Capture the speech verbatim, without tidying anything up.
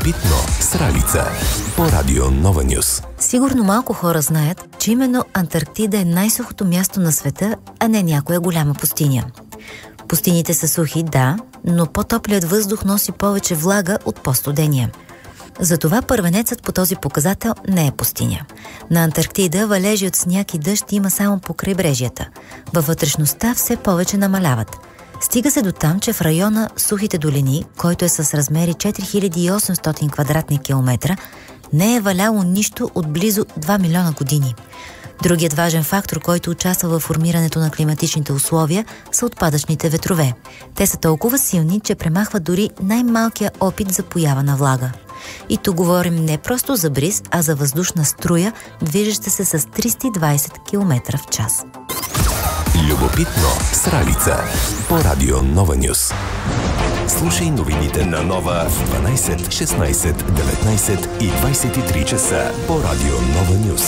Любопитно с Ралица по Радио Нова Нюс. Сигурно малко хора знаят, че именно Антарктида е най-сухото място на света, а не някоя голяма пустиня. Пустините са сухи, да, но по-топлият въздух носи повече влага от по-студения. Затова първенецът по този показател не е пустиня. На Антарктида валежи от сняг и дъжд има само по крайбрежията. Във вътрешността все повече намаляват. Стига се до там, че в района Сухите долини, който е с размери четири хиляди и осемстотин квадратни километра, не е валяло нищо от близо два милиона години. Другият важен фактор, който участва във формирането на климатичните условия, са отпадъчните ветрове. Те са толкова силни, че премахват дори най-малкия опит за поява на влага. И тук говорим не просто за бриз, а за въздушна струя, движеща се с триста и двадесет километра в час. Любопитно с Ралица по Радио Нова Нюс. Слушай новините на Нова в дванадесет, шестнадесет, деветнадесет и двадесет и три часа по Радио Нова Нюс.